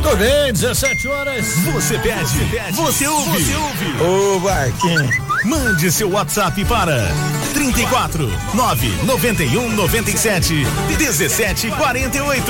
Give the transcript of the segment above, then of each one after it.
Muito bem, 17 horas. Você pede, você ouve. Ô, Marquinhos. Mande seu WhatsApp para 34 991 97 17 48.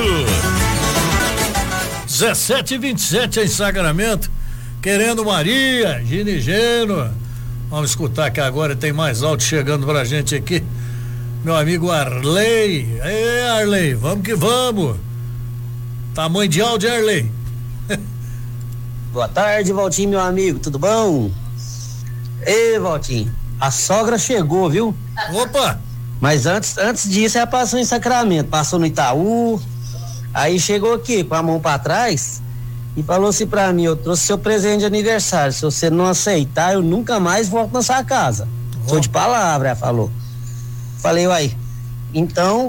17h27 em Sacramento. Querendo Maria, Ginigeno. Vamos escutar que agora tem mais alto chegando pra gente aqui. Meu amigo Arley. Ei, Arley, vamos que vamos. Tamanho de áudio, Arley. Boa tarde, Valtinho, meu amigo, tudo bom? Ei, Valtinho, a sogra chegou, viu? Opa! Mas antes disso, ela passou em Sacramento, passou no Itaú, aí chegou aqui com a mão pra trás e falou assim pra mim: eu trouxe seu presente de aniversário, se você não aceitar, eu nunca mais volto na sua casa. Sou de palavra, ela falou. Falei, uai, então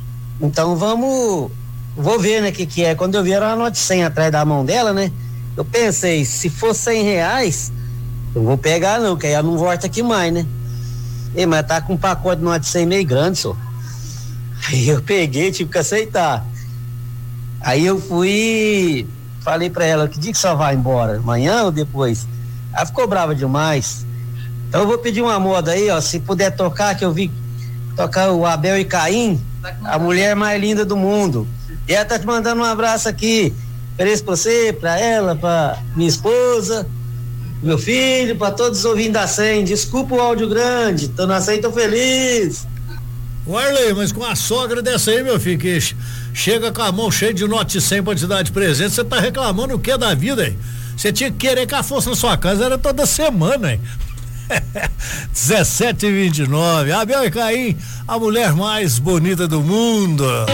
vou ver, né, que é. Quando eu vi, era uma nota de 100 atrás da mão dela, né? Eu pensei, se for R$100, eu vou pegar não, que aí ela não volta aqui mais, né? Ei, mas tá com um pacote de nota de 100 meio grande, só. Aí eu peguei, tive que aceitar. Aí eu fui, falei pra ela, que dia que só vai embora? Amanhã ou depois? Ela ficou brava demais. Então eu vou pedir uma moda aí, ó, se puder tocar, que eu vi tocar o Abel e Caim, a mulher mais linda do mundo. E ela tá te mandando um abraço aqui. Ofereço pra você, pra ela, pra minha esposa, meu filho, pra todos os ouvintes da 100. Desculpa o áudio grande, tô na 100, tô feliz. O Arley, mas com a sogra dessa aí, meu filho, que chega com a mão cheia de nota de 100 pra te dar de presente, você tá reclamando o que da vida, hein? Você tinha que querer que ela fosse na sua casa, era toda semana, hein? 17h29, Abel e Caim, a mulher mais bonita do mundo.